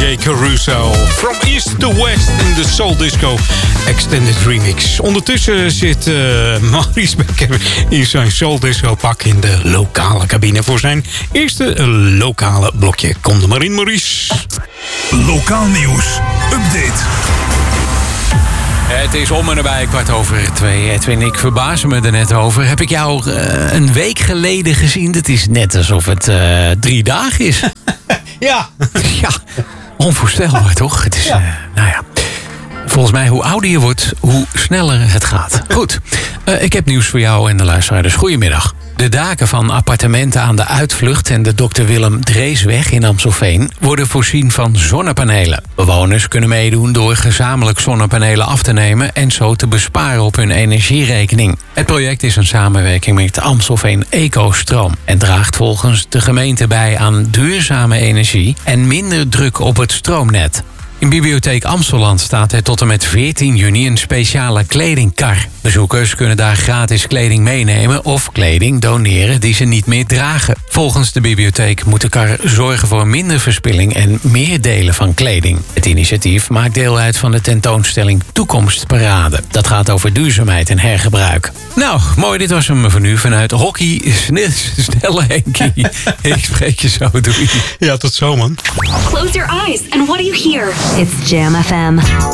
DJ Caruso. From East to West in de Soul Disco Extended Remix. Ondertussen zit Maurice Becker in zijn Soul Disco pak in de lokale cabine voor zijn eerste lokale blokje. Kom er maar in, Maurice. Lokaal nieuws. Update. Het is om en nabij 2:15. Edwin, ik verbaas me er net over. Heb ik jou een week geleden gezien? Het is net alsof het 3 dagen is. Ja. Ja, onvoorstelbaar toch? Het is, nou ja. Volgens mij, hoe ouder je wordt, hoe sneller het gaat. Goed, ik heb nieuws voor jou en de luisteraars. Goedemiddag. De daken van appartementen aan de Uitvlucht en de Dr. Willem Dreesweg in Amstelveen worden voorzien van zonnepanelen. Bewoners kunnen meedoen door gezamenlijk zonnepanelen af te nemen en zo te besparen op hun energierekening. Het project is een samenwerking met Amstelveen Ecostroom en draagt volgens de gemeente bij aan duurzame energie en minder druk op het stroomnet. In Bibliotheek Amstelland staat er tot en met 14 juni een speciale kledingkar. Bezoekers kunnen daar gratis kleding meenemen of kleding doneren die ze niet meer dragen. Volgens de bibliotheek moet de kar zorgen voor minder verspilling en meer delen van kleding. Het initiatief maakt deel uit van de tentoonstelling Toekomstparade. Dat gaat over duurzaamheid en hergebruik. Nou, mooi, dit was hem voor nu vanuit Hockey Snelle Henkie. Ik spreek je zo, doei. Ja, tot zo, man. Close your eyes and what do you hear? It's Jam FM.